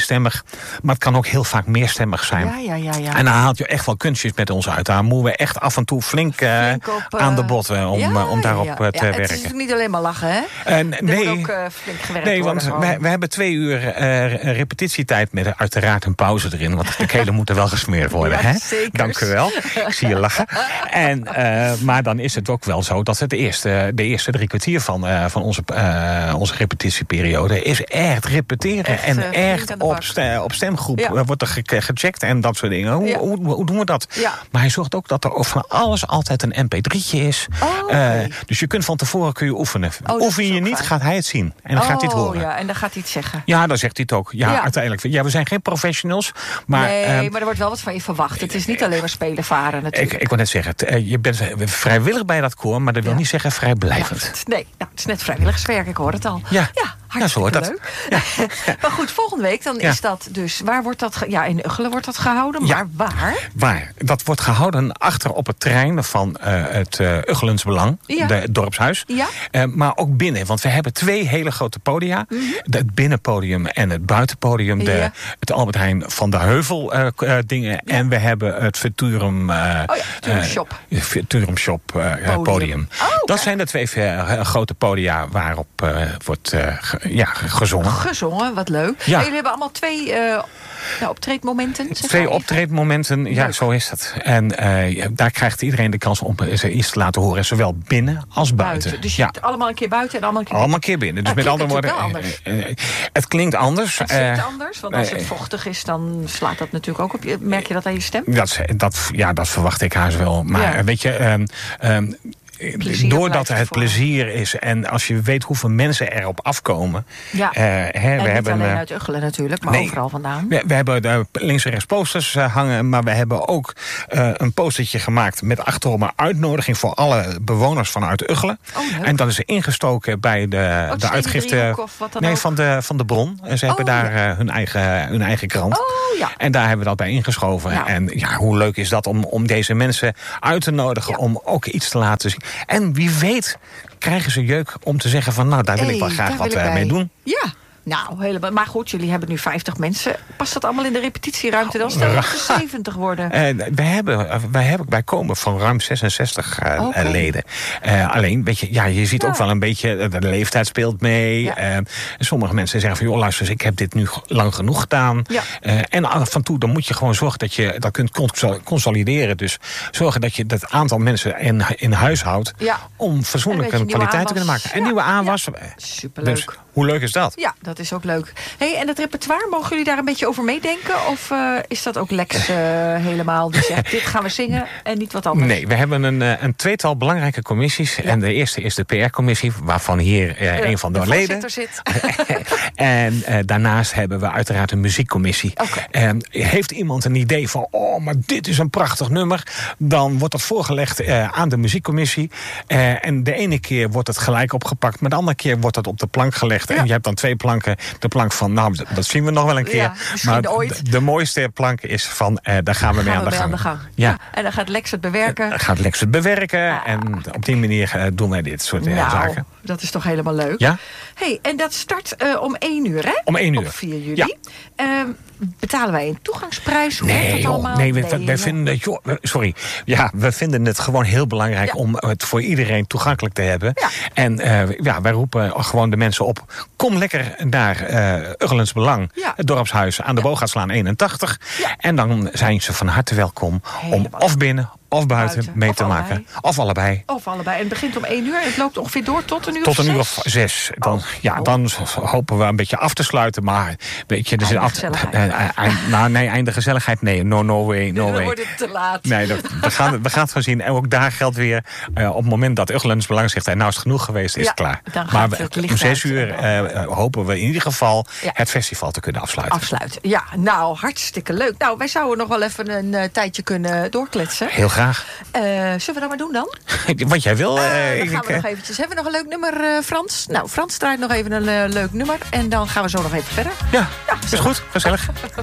eenstemmig. Maar het kan ook heel vaak meerstemmig zijn. Ja. En dan haalt je echt wel kunstjes met ons uit. Daar moeten we echt af en toe flink aan de botten om daarop te werken. Het is niet alleen maar lachen, hè? Nee, moet ook flink gewerkt nee, worden. Want we hebben 2 uur repetitietijd met uiteraard een pauze erin. Want de kelen moeten wel gesmeerd worden. Ja, hè? zeker. Dank u wel. Ik zie je lachen. Maar dan is het ook wel zo dat de eerste 3 kwartier van onze repetitieperiode is echt repeteren. En echt op stemgroep wordt er gecheckt en dat soort dingen. Hoe doen we dat? Ja. Maar hij zorgt ook dat er van alles altijd een mp3'tje is. Dus je kunt van tevoren oefenen. Oefen je niet, gaat hij het zien. En dan gaat hij het horen. Ja, en dan gaat hij het zeggen. Ja, dan zegt hij het ook. Ja, uiteindelijk. Ja, we zijn geen professionals. Maar, nee, maar er wordt wel wat van je verwacht. Het is niet alleen maar spelen varen natuurlijk. Ik wil net zeggen, je bent vrijwillig bij dat koor, maar dat wil niet zeggen vrijblijvend. Nee, het is net vrijwilligerswerk, ik hoor het al. Ja, zo hoort dat. Leuk. Ja. Maar goed, volgende week dan is dat dus... Waar wordt dat... in Ugchelen wordt dat gehouden, maar waar? Waar? Dat wordt gehouden achter op het terrein van het Ugchelens Belang, het dorpshuis. Ja. Maar ook binnen, want we hebben 2 hele grote podia. Het binnenpodium en het buitenpodium. Het Albert Heijn van de Heuvel dingen. En we hebben het Futurum Shop podium. Dat zijn de 2 grote podia waarop wordt gezongen. Gezongen, wat leuk. Ja. En jullie hebben allemaal 2 optreedmomenten. 2 optreedmomenten, ja, zo is het. En daar krijgt iedereen de kans om iets te laten horen. Zowel binnen als buiten. Dus je zit allemaal een keer buiten en allemaal een keer binnen. Dus met andere woorden, het klinkt anders. Het klinkt anders, want als het vochtig is, dan slaat dat natuurlijk ook op. Merk je dat aan je stem? Dat verwacht ik haast wel. Maar weet je... doordat het plezier is en als je weet hoeveel mensen erop afkomen. Ja, en niet alleen uit Ugchelen natuurlijk, maar overal vandaan. We hebben links en rechts posters hangen, maar we hebben ook een postertje gemaakt met achterom een uitnodiging voor alle bewoners vanuit Ugchelen. En dat is ingestoken bij de uitgifte van de Bron. En ze hebben daar hun eigen krant. En daar hebben we dat bij ingeschoven. Ja. En hoe leuk is dat om deze mensen uit te nodigen om ook iets te laten zien. En wie weet krijgen ze jeuk om te zeggen van... daar wil ik wel graag wat mee doen. Ja. Nou, helemaal. Maar goed, jullie hebben nu 50 mensen. Past dat allemaal in de repetitieruimte dan? Stel dat er 70 worden. Wij komen van ruim 66 leden. Alleen, weet je ziet ook wel een beetje... De leeftijd speelt mee. Ja. Sommige mensen zeggen van... joh, luister, ik heb dit nu lang genoeg gedaan. Ja. En af en toe, dan moet je gewoon zorgen dat je dat kunt consolideren. Dus zorgen dat je dat aantal mensen in huis houdt... om fatsoenlijke kwaliteit te kunnen maken. En nieuwe aanwas. Superleuk. Dus, hoe leuk is dat? Ja, dat is ook leuk. Hey, en het repertoire, mogen jullie daar een beetje over meedenken? Of is dat ook Lex helemaal? Die zegt, dit gaan we zingen en niet wat anders? Nee, we hebben een 2-tal belangrijke commissies. Ja. En de eerste is de PR-commissie, waarvan hier een van de leden zit. En daarnaast hebben we uiteraard een muziekcommissie. Okay. Heeft iemand een idee van... maar dit is een prachtig nummer... dan wordt dat voorgelegd aan de muziekcommissie. En de ene keer wordt het gelijk opgepakt... maar de andere keer wordt het op de plank gelegd. Ja. En je hebt dan 2 planken. De plank van, dat zien we nog wel een keer. Ja, maar de mooiste plank is van, daar gaan we mee aan de gang. Ja. En dan gaat Lex het bewerken. En op die manier doen wij dit soort zaken. Dat is toch helemaal leuk. Ja? Hey, en dat start om 1 uur, hè? Om 1 uur. Op 4 juli. Ja. Betalen wij een toegangsprijs? Wij vinden... sorry. Ja, we vinden het gewoon heel belangrijk om het voor iedereen toegankelijk te hebben. Ja. En wij roepen gewoon de mensen op. Kom lekker naar Ugchelens Belang. Ja. Het dorpshuis aan de Bogaertslaan 81. Ja. En dan zijn ze van harte welkom om of binnen... of buiten mee te maken. Of allebei. En het begint om 1 uur en het loopt ongeveer door tot een uur Tot een uur of 6. Dan hopen we een beetje af te sluiten. Maar weet je, einde gezelligheid. Nee, no way. Dan wordt het te laat. Nee, we gaan het gewoon zien. En ook daar geldt weer, op het moment dat Ugchelens Belang zegt... nou is het genoeg geweest, is het klaar. Maar om 6 uur hopen we in ieder geval het festival te kunnen afsluiten. Ja, nou, hartstikke leuk. Nou, wij zouden nog wel even een tijdje kunnen doorkletsen. Heel graag. Zullen we dat maar doen dan? Wat jij wil. Dan gaan we nog eventjes. Hebben we nog een leuk nummer, Frans? Nou, Frans draait nog even een leuk nummer. En dan gaan we zo nog even verder. Ja, is goed. Gezellig.